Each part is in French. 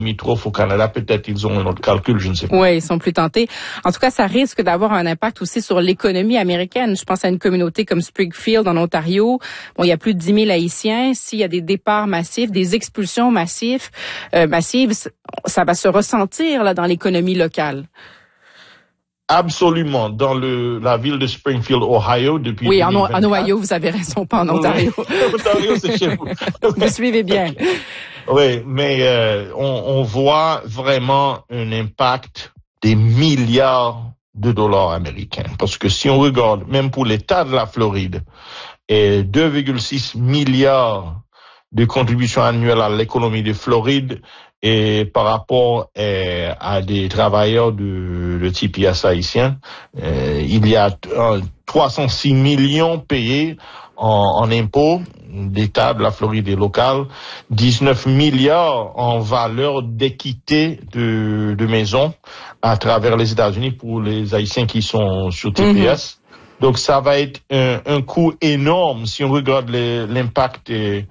limitrophes au Canada, peut-être ils ont un autre calcul, je ne sais pas. Oui, ils sont plus tentés. En tout cas, ça risque d'avoir un impact aussi sur l'économie américaine. Je pense à une communauté comme Springfield en Ontario. Bon, il y a plus de 10 000 Haïtiens. S'il y a des départs massifs, des expulsions massives, ça va se ressentir là dans l'économie locale. Absolument. Dans la ville de Springfield, Ohio, depuis Oui, 2024. en Ohio, vous avez raison, pas en Ontario. Ontario, c'est chez vous. Vous suivez bien. Oui, mais on voit vraiment un impact des milliards de dollars américains. Parce que si on regarde, même pour l'État de la Floride, 2,6 milliards de contributions annuelles à l'économie de Floride, et par rapport à des travailleurs de TPS haïtiens, il y a 306 millions payés en impôts d'État de la Floride et local, 19 milliards en valeur d'équité de maisons à travers les États-Unis pour les Haïtiens qui sont sur TPS. Donc ça va être un coût énorme si on regarde l'impact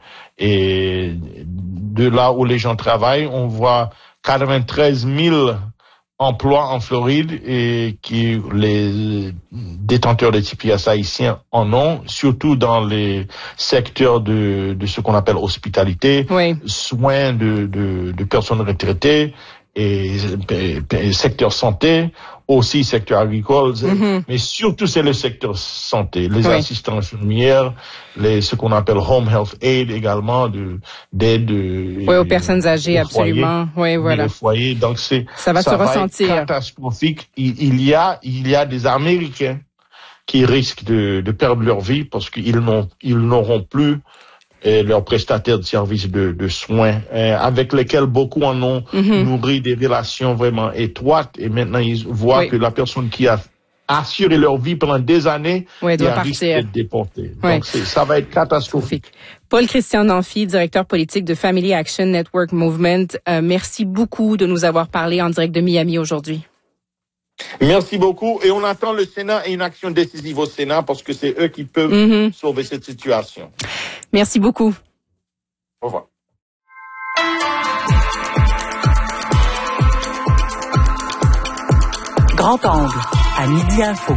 et de là où les gens travaillent. On voit 93 000 emplois en Floride et qui les détenteurs de TPS haïtiens en ont, surtout dans les secteurs de ce qu'on appelle hospitalité, soins de personnes retraitées et secteur santé, aussi secteur agricole, mais surtout c'est le secteur santé, les assistants infirmières, ce qu'on appelle home health aid également, d'aide aux personnes âgées, absolument. Oui, voilà. Foyer. Donc ça va se ressentir. Catastrophique. Il y a des Américains qui risquent de perdre leur vie parce qu'ils n'auront plus leurs prestataires de services de soins, avec lesquels beaucoup en ont nourri des relations vraiment étroites, et maintenant ils voient que la personne qui a assuré leur vie pendant des années risque d'être déportée. Donc ça va être catastrophique. Paul-Christian Nanfi, directeur politique de Family Action Network Movement, merci beaucoup de nous avoir parlé en direct de Miami aujourd'hui. Merci beaucoup. Et on attend le Sénat et une action décisive au Sénat parce que c'est eux qui peuvent sauver cette situation. Merci beaucoup. Au revoir. Grand angle, à Midi Info.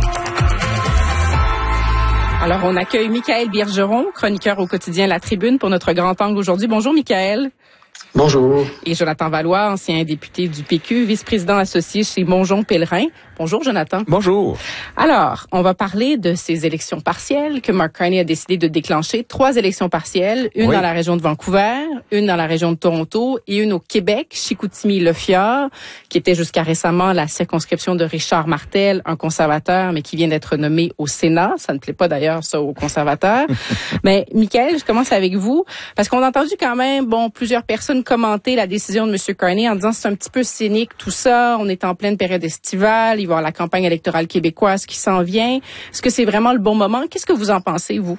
Alors, on accueille Michaël Bergeron, chroniqueur au quotidien La Tribune, pour notre Grand angle aujourd'hui. Bonjour, Michaël. Bonjour. Et Jonathan Valois, ancien député du PQ, vice-président associé chez Mongeon Pellerin. Bonjour, Jonathan. Bonjour. Alors, on va parler de ces élections partielles que Mark Carney a décidé de déclencher. 3 élections partielles, une dans la région de Vancouver, une dans la région de Toronto et une au Québec, Chicoutimi-Le Fjord, qui était jusqu'à récemment la circonscription de Richard Martel, un conservateur, mais qui vient d'être nommé au Sénat. Ça ne plaît pas d'ailleurs, ça, aux conservateurs. Mais, Michaël, je commence avec vous, parce qu'on a entendu quand même, plusieurs personnes commenter la décision de M. Carney en disant c'est un petit peu cynique tout ça, on est en pleine période estivale, il va y avoir la campagne électorale québécoise qui s'en vient. Est-ce que c'est vraiment le bon moment? Qu'est-ce que vous en pensez, vous?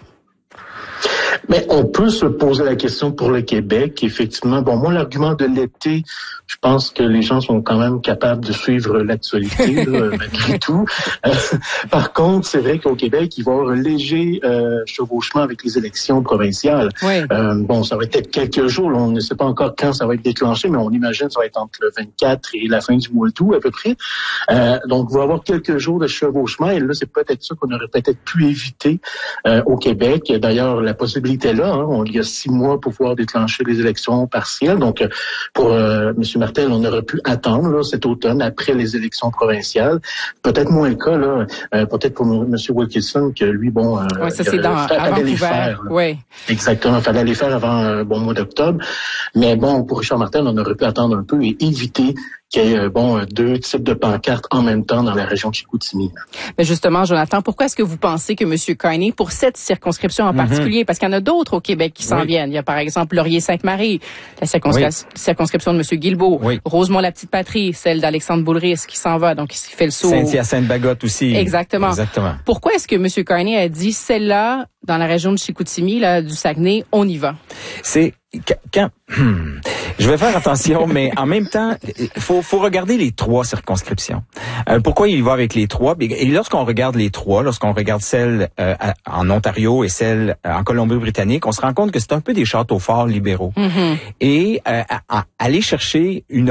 Mais on peut se poser la question pour le Québec, effectivement. Moi, l'argument de l'été, je pense que les gens sont quand même capables de suivre l'actualité, malgré tout. Par contre, c'est vrai qu'au Québec, il va y avoir un léger chevauchement avec les élections provinciales. Ça va être quelques jours. Là, on ne sait pas encore quand ça va être déclenché, mais on imagine que ça va être entre le 24 et la fin du mois d'août, à peu près. Donc, il va y avoir quelques jours de chevauchement, et là, c'est peut-être ça qu'on aurait peut-être pu éviter au Québec. D'ailleurs, la possibilité est là. Il y a 6 mois pour pouvoir déclencher les élections partielles. Donc, pour M. Martel, on aurait pu attendre cet automne, après les élections provinciales. Peut-être moins le cas, peut-être pour M. Wilkinson, que lui, ça c'est avant les faire. Exactement, il fallait les faire avant le mois d'octobre. Mais pour Richard Martel, on aurait pu attendre un peu et éviter qu'il y ait 2 types de pancartes en même temps dans la région de Chicoutimi. Mais justement, Jonathan, pourquoi est-ce que vous pensez que M. Carney, pour cette circonscription en particulier, parce qu'il y en a d'autres au Québec qui s'en viennent, il y a par exemple Laurier-Sainte-Marie, la circonscription de M. Guilbeault, Rosemont-la-Petite-Patrie, celle d'Alexandre Boulris qui s'en va, donc il fait le saut. Saint-Hyacinthe-Bagotte aussi. Exactement. Pourquoi est-ce que M. Carney a dit celle-là, dans la région de Chicoutimi, du Saguenay, on y va? C'est quand je vais faire attention, mais en même temps, faut regarder les 3 circonscriptions. Pourquoi il va avec les 3? Et lorsqu'on regarde les 3, lorsqu'on regarde celle en Ontario et celle en Colombie-Britannique, on se rend compte que c'est un peu des châteaux forts libéraux. Et aller chercher une